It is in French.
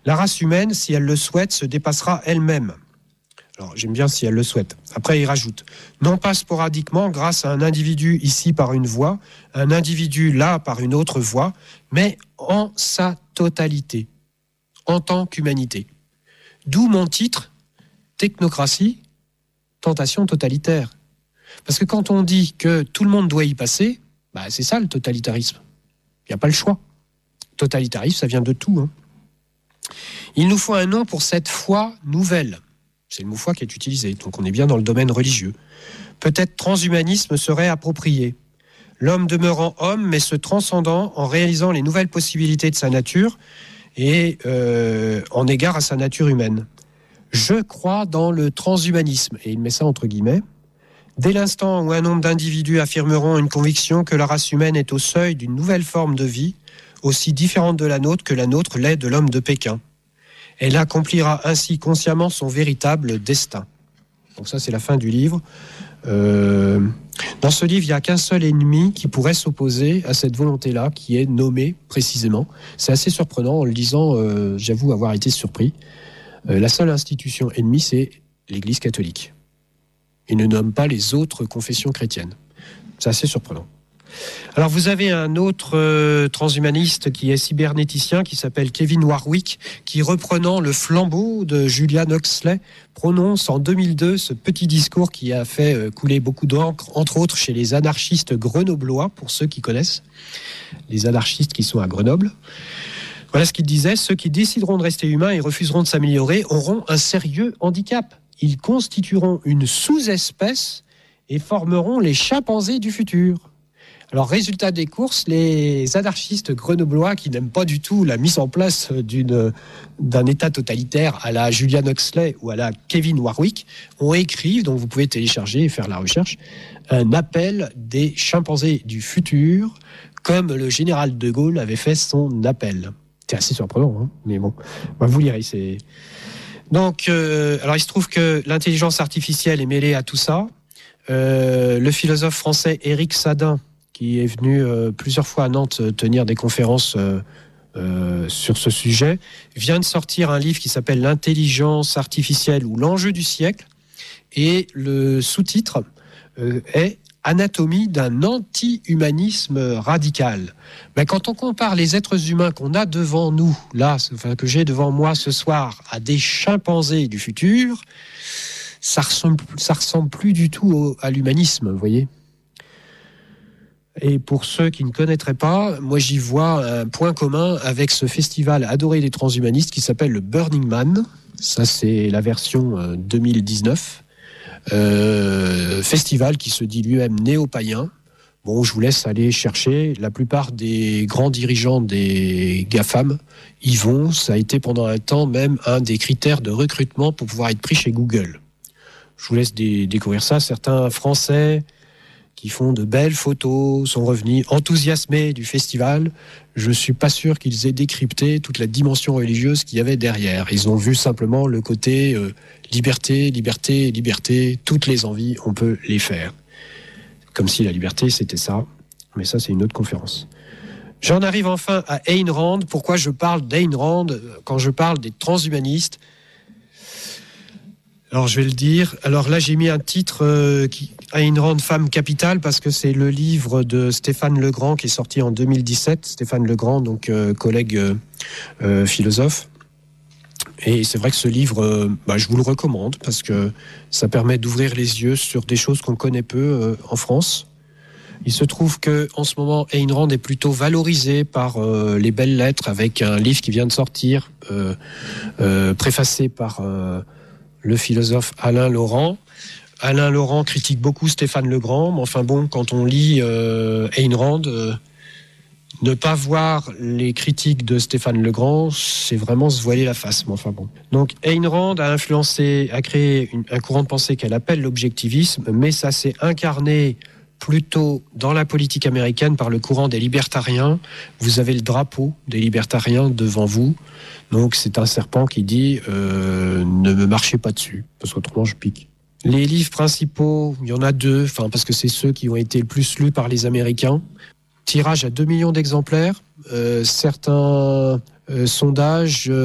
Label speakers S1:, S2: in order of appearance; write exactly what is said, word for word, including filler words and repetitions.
S1: La race humaine, si elle le souhaite, se dépassera elle-même. Alors, j'aime bien si elle le souhaite. Après, il rajoute, non pas sporadiquement grâce à un individu ici par une voie, un individu là par une autre voie, mais en sa totalité, en tant qu'humanité. D'où mon titre, Technocratie, tentation totalitaire. Parce que quand on dit que tout le monde doit y passer, bah, c'est ça le totalitarisme. Il n'y a pas le choix. Totalitarisme, ça vient de tout. Hein. Il nous faut un nom pour cette foi nouvelle. C'est le mot foi qui est utilisé, donc on est bien dans le domaine religieux. Peut-être transhumanisme serait approprié. L'homme demeurant homme, mais se transcendant en réalisant les nouvelles possibilités de sa nature et euh, en égard à sa nature humaine. Je crois dans le transhumanisme, et il met ça entre guillemets. Dès l'instant où un nombre d'individus affirmeront une conviction que la race humaine est au seuil d'une nouvelle forme de vie, aussi différente de la nôtre que la nôtre l'est de l'homme de Pékin. Elle accomplira ainsi consciemment son véritable destin. Donc ça, c'est la fin du livre. Euh, dans ce livre, il n'y a qu'un seul ennemi qui pourrait s'opposer à cette volonté-là, qui est nommé précisément. C'est assez surprenant. En le lisant, euh, j'avoue avoir été surpris. Euh, la seule institution ennemie, c'est l'Église catholique. Il ne nomme pas les autres confessions chrétiennes. C'est assez surprenant. Alors vous avez un autre euh, transhumaniste qui est cybernéticien qui s'appelle Kevin Warwick, qui, reprenant le flambeau de Julian Huxley, prononce en deux mille deux ce petit discours qui a fait euh, couler beaucoup d'encre, entre autres chez les anarchistes grenoblois, pour ceux qui connaissent, les anarchistes qui sont à Grenoble. Voilà ce qu'il disait: ceux qui décideront de rester humains et refuseront de s'améliorer auront un sérieux handicap. Ils constitueront une sous-espèce et formeront les chimpanzés du futur. Alors, résultat des courses, les anarchistes grenoblois qui n'aiment pas du tout la mise en place d'une, d'un État totalitaire à la Julian Huxley ou à la Kevin Warwick ont écrit, donc vous pouvez télécharger et faire la recherche, un appel des chimpanzés du futur, comme le général de Gaulle avait fait son appel. C'est assez surprenant, hein, mais bon, vous lirez. C'est... Donc, euh, alors il se trouve que l'intelligence artificielle est mêlée à tout ça. Euh, le philosophe français Éric Sadin, qui est venu euh, plusieurs fois à Nantes tenir des conférences euh, euh, sur ce sujet, vient de sortir un livre qui s'appelle « L'intelligence artificielle ou l'enjeu du siècle ». Et le sous-titre euh, est « Anatomie d'un anti-humanisme radical ». Mais quand on compare les êtres humains qu'on a devant nous, là, enfin, que j'ai devant moi ce soir, à des chimpanzés du futur, ça ressemble, ça ressemble plus du tout au, à l'humanisme, vous voyez. Et pour ceux qui ne connaîtraient pas, moi j'y vois un point commun avec ce festival adoré des transhumanistes qui s'appelle le Burning Man. Ça, c'est la version deux mille dix-neuf. Euh, festival qui se dit lui-même néo-païen. Bon, je vous laisse aller chercher. La plupart des grands dirigeants des GAFAM y vont. Ça a été pendant un temps même un des critères de recrutement pour pouvoir être pris chez Google. Je vous laisse dé- découvrir ça. Certains Français qui font de belles photos, sont revenus enthousiasmés du festival. Je ne suis pas sûr qu'ils aient décrypté toute la dimension religieuse qu'il y avait derrière. Ils ont vu simplement le côté euh, liberté, liberté, liberté, toutes les envies, on peut les faire. Comme si la liberté, c'était ça. Mais ça, c'est une autre conférence. J'en arrive enfin à Ayn Rand. Pourquoi je parle d'Ayn Rand quand je parle des transhumanistes ? Alors, je vais le dire. Alors là, j'ai mis un titre euh, qui Ayn Rand, Femme capitale, parce que c'est le livre de Stéphane Legrand qui est sorti en deux mille dix-sept. Stéphane Legrand, donc euh, collègue euh, euh, philosophe. Et c'est vrai que ce livre, euh, bah, je vous le recommande parce que ça permet d'ouvrir les yeux sur des choses qu'on connaît peu euh, en France. Il se trouve que en ce moment, Ayn Rand est plutôt valorisée par euh, les belles lettres avec un livre qui vient de sortir, euh, euh, préfacé par euh, le philosophe Alain Laurent. Alain Laurent critique beaucoup Stéphane Legrand, mais enfin bon, quand on lit euh, Ayn Rand, euh, ne pas voir les critiques de Stéphane Legrand, c'est vraiment se voiler la face. Mais enfin bon. Donc Ayn Rand a influencé, a créé une, un courant de pensée qu'elle appelle l'objectivisme, mais ça s'est incarné plutôt dans la politique américaine par le courant des libertariens. Vous avez le drapeau des libertariens devant vous. Donc c'est un serpent qui dit euh, ne me marchez pas dessus, parce qu'autrement je pique. Les livres principaux, il y en a deux, enfin parce que c'est ceux qui ont été le plus lus par les Américains. Tirage à deux millions d'exemplaires. Euh, certains euh, sondages